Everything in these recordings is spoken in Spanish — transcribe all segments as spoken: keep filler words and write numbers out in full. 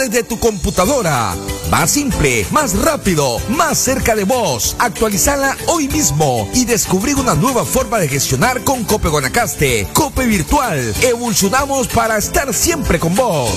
desde tu computadora. Más simple, más rápido, más cerca de vos. Actualizala hoy mismo y descubrí una nueva forma de gestionar con Cope Guanacaste. Cope Virtual. Evolucionamos para estar siempre con vos.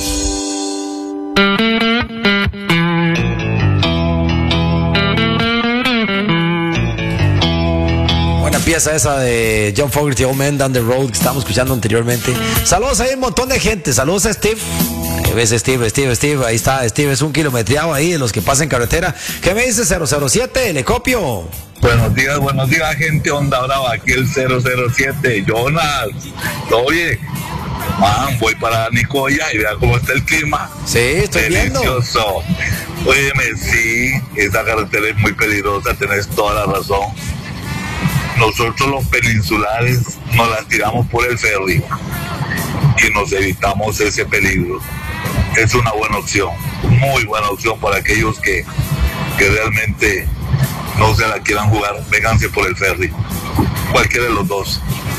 Buena pieza esa de John Fogerty, Old Man Down the Road, que estábamos escuchando anteriormente. Saludos, hay un montón de gente. Saludos a Steve. ¿Ves, Steve, Steve, Steve? Ahí está, Steve es un kilometreado ahí de los que pasan carretera. ¿Qué me dice cero cero siete? Le copio. Buenos días, buenos días, gente Onda Brava, aquí el cero cero siete. Jonas, ¿todo bien? Man, voy para Nicoya y vea cómo está el clima. Sí, estoy delicioso. viendo. Óyeme, sí, esa carretera es muy peligrosa, tenés toda la razón. Nosotros los peninsulares nos las tiramos por el ferry y nos evitamos ese peligro. Es una buena opción, muy buena opción para aquellos que, que realmente no se la quieran jugar. Vénganse por el ferry, cualquiera de los dos.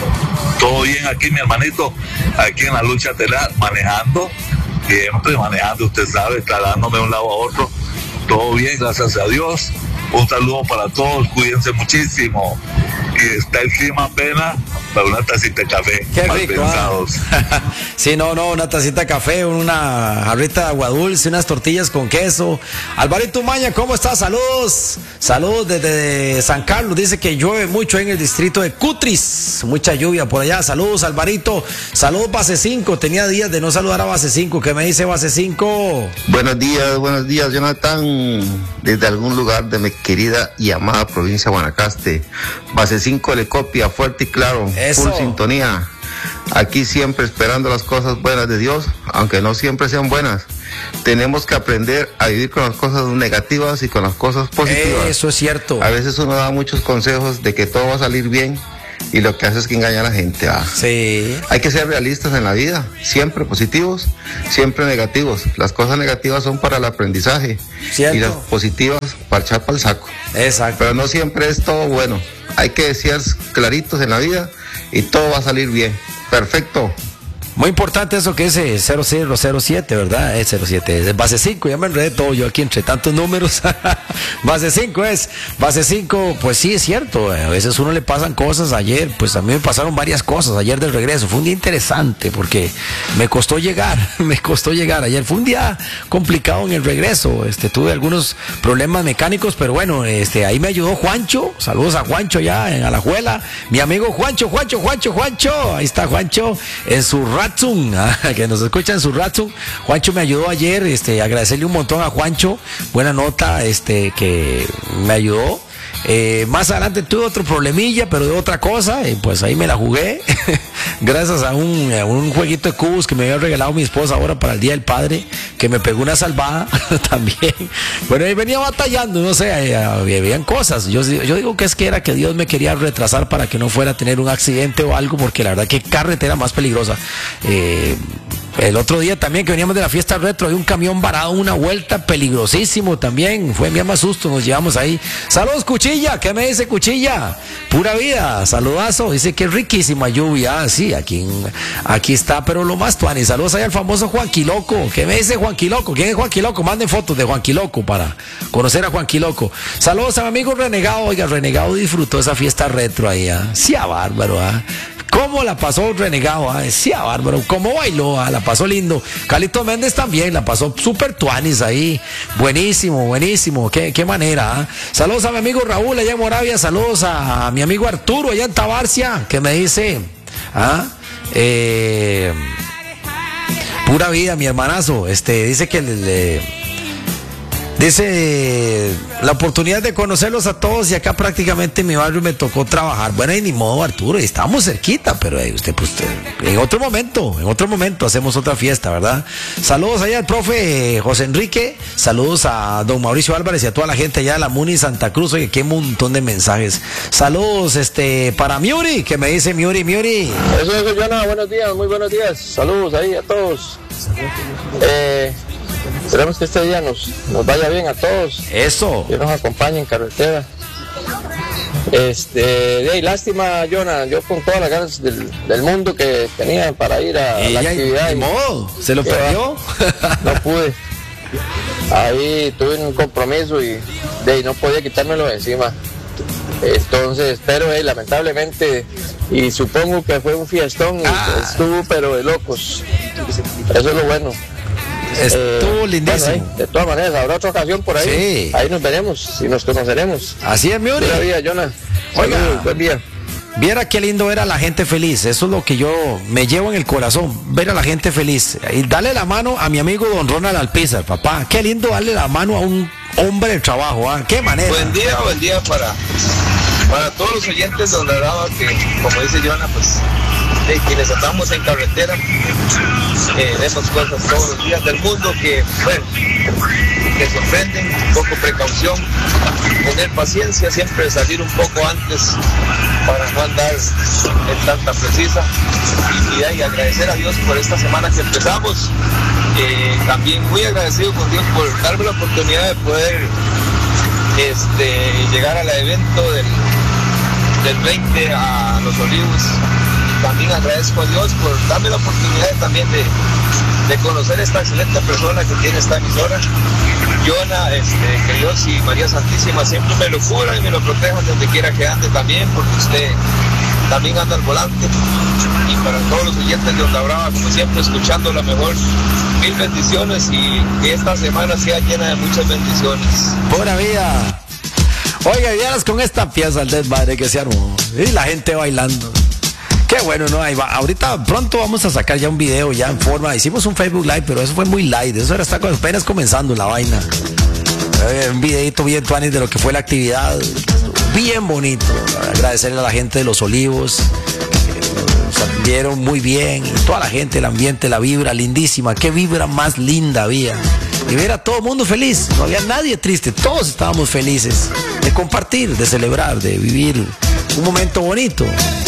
Todo bien aquí, mi hermanito, aquí en la lucha telar, manejando, siempre manejando, usted sabe, trasladándome de un lado a otro. Todo bien, gracias a Dios. Un saludo para todos, cuídense muchísimo. Y está el clima apenas para una tacita de café. Qué mal rico, pensados. ¿ah? Sí, no, no, una tacita de café, una jarrita de agua dulce, unas tortillas con queso. Alvarito Maña, ¿cómo estás? Saludos. Saludos desde San Carlos. Dice que llueve mucho en el distrito de Cutris. Mucha lluvia por allá. Saludos, Alvarito. Saludos, Base cinco. Tenía días de no saludar a Base cinco. ¿Qué me dice Base cinco? Buenos días, buenos días, Jonathan. Desde algún lugar de mi querida y amada provincia de Guanacaste. Base cinco le copia fuerte y claro. Eso. Full sintonía. Aquí siempre esperando las cosas buenas de Dios, aunque no siempre sean buenas. Tenemos que aprender a vivir con las cosas negativas y con las cosas positivas. Eso es cierto. A veces uno da muchos consejos de que todo va a salir bien y lo que hace es que engaña a la gente. Ah. Sí. Hay que ser realistas en la vida, siempre positivos, siempre negativos. Las cosas negativas son para el aprendizaje. Cierto. Y las positivas para echar para el saco. Exacto. Pero no siempre es todo bueno. Hay que ser claritos en la vida y todo va a salir bien. Perfecto. Muy importante eso que es eh, cero cero cero siete, ¿verdad? Es cero siete, es base cinco, ya me enredé todo yo aquí entre tantos números. Base cinco es, base cinco, pues sí es cierto, eh, a veces uno le pasan cosas. Ayer, pues a mí me pasaron varias cosas, ayer del regreso, fue un día interesante porque me costó llegar, me costó llegar, ayer fue un día complicado en el regreso, este, tuve algunos problemas mecánicos, pero bueno, este, ahí me ayudó Juancho, saludos a Juancho ya en Alajuela, mi amigo Juancho, Juancho, Juancho, Juancho, ahí está Juancho en su radio, que nos escuchan su Ratsun. Juancho me ayudó ayer, este, agradecerle un montón a Juancho, buena nota, este, que me ayudó. Eh, más adelante tuve otro problemilla, pero de otra cosa, y pues ahí me la jugué, gracias a un, a un jueguito de cubos que me había regalado mi esposa ahora para el Día del Padre, que me pegó una salvada también. Bueno, ahí venía batallando, no sé, habían cosas. Yo, yo digo que es que era que Dios me quería retrasar para que no fuera a tener un accidente o algo, porque la verdad que carretera más peligrosa. Eh, El otro día también que veníamos de la fiesta retro, hay un camión varado, una vuelta, peligrosísimo también, fue mi más susto, nos llevamos ahí. Saludos, Cuchilla, ¿qué me dice Cuchilla? Pura vida, saludazo, dice que riquísima lluvia, ah, sí, aquí, aquí está, pero lo más tuani. Saludos ahí al famoso Juanquiloco, ¿qué me dice Juanquiloco? ¿Quién es Juanquiloco? Manden fotos de Juanquiloco para conocer a Juanquiloco. Saludos a mi amigo Renegado, oiga, Renegado disfrutó esa fiesta retro ahí, ah, sí, a bárbaro, ah. ¿Cómo la pasó Renegado? Ah, sí, a bárbaro. ¿Cómo bailó? Ah, la pasó lindo. Calito Méndez también la pasó súper tuanis ahí. Buenísimo, buenísimo. Qué, qué manera. Ah. Saludos a mi amigo Raúl allá en Moravia. Saludos a, a mi amigo Arturo allá en Tabarcia, que me dice, ah, eh, pura vida, mi hermanazo. Este, dice que le, le Dice, la oportunidad de conocerlos a todos y acá prácticamente en mi barrio me tocó trabajar. Bueno, y ni modo, Arturo, estábamos cerquita, pero eh, usted, pues, en otro momento, en otro momento hacemos otra fiesta, ¿verdad? Saludos allá al profe José Enrique, saludos a don Mauricio Álvarez y a toda la gente allá de la Muni Santa Cruz. Oye, qué montón de mensajes. Saludos, este, para Miuri, que me dice Miuri, Miuri. Eso, eso, Jonah, buenos días, muy buenos días. Saludos ahí a todos. Eh... Esperemos que este día nos, nos vaya bien a todos. Eso. Que nos acompañe en carretera. Este, hey, lástima, Jonah, yo con todas las ganas del, del mundo que tenía para ir a y la ya, actividad. Ni modo, se lo perdió. No pude. ahí tuve un compromiso y de ahí no podía quitármelo de encima. Entonces, pero hey, lamentablemente, y supongo que fue un fiestón, ah. estuvo pero de locos. Eso es lo bueno. Estuvo eh, lindísimo. Bueno, ahí, de todas maneras, habrá otra ocasión por ahí. Sí. Ahí nos veremos, si nos conoceremos. Así es, mi Uri. Buenos días, Jonah. Oiga, Saludos, buen día. Viera qué lindo ver a la gente feliz. Eso es lo que yo me llevo en el corazón, ver a la gente feliz. Y darle la mano a mi amigo don Ronald Alpizar, papá. Qué lindo darle la mano a un hombre de trabajo, ¿ah? Qué manera. Buen día, buen día para, para todos los oyentes de Onda Brava, que como dice Joana, pues de quienes andamos en carretera, eh, vemos cosas todos los días del mundo que, bueno, que sorprenden, un poco precaución, tener paciencia, siempre salir un poco antes para no andar en tanta precisa y, y ahí agradecer a Dios por esta semana que empezamos, eh, también muy agradecido con Dios por darme la oportunidad de poder este, llegar al evento del, del veinte a Los Olivos. También agradezco a Dios por darme la oportunidad también de, de conocer esta excelente persona que tiene esta emisora. Jonah, este, que Dios y María Santísima siempre me lo curan y me lo protejan donde quiera que ande también, porque usted también anda al volante. Y para todos los oyentes de Onda Brava, como siempre, escuchando la mejor, mil bendiciones y que esta semana sea llena de muchas bendiciones. ¡Pura vida! Oiga, y vieras con esta pieza el desmadre que se armó. Y la gente bailando. Qué bueno, ¿no? Ahí va. Ahorita pronto vamos a sacar ya un video ya en forma. Hicimos un Facebook Live, pero eso fue muy light. Eso era hasta apenas comenzando la vaina. Eh, un videito bien tuanis de lo que fue la actividad. Bien bonito. Agradecerle a la gente de Los Olivos. Nos atendieron muy bien. Y toda la gente, el ambiente, la vibra lindísima. Qué vibra más linda había. Y ver a todo el mundo feliz. No había nadie triste. Todos estábamos felices de compartir, de celebrar, de vivir un momento bonito.